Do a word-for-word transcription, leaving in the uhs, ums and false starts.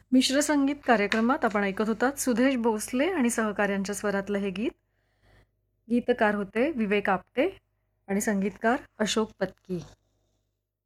मिश्र संगीत कार्यक्रमात आपण ऐकत होतात सुदेश भोसले आणि सहकाऱ्यांच्या स्वरातलं हे गीत. गीतकार होते विवेक आपटे आणि संगीतकार अशोक पत्की.